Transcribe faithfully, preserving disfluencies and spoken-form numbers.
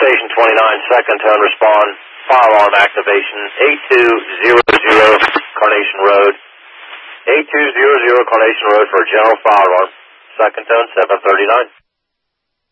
Station twenty-nine, second tone, respond. Fire alarm activation, eight two zero zero Carnation Road. eight two zero zero Carnation Road for a general fire alarm. Second tone, seven thirty-nine.